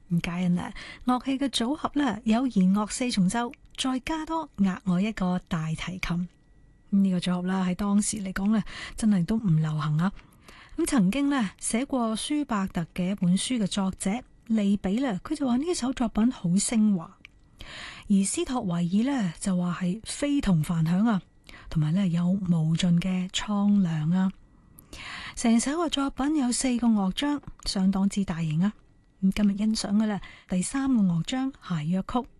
皆因呢樂器嘅組合呢有弦樂四重奏，再加多額外一個大提琴。呢個組合啦喺當時嚟講呢真係都唔流行啊。咁曾經呢寫過舒伯特嘅一本書嘅作者利比呢，佢就話呢首作品好昇華，而斯托維爾呢就話係非同凡響啊，同埋呢有無盡嘅蒼涼啊。成首嘅作品有4個樂章，相當之大型啊。咁今日欣賞嘅咧第3個樂章諧謔曲。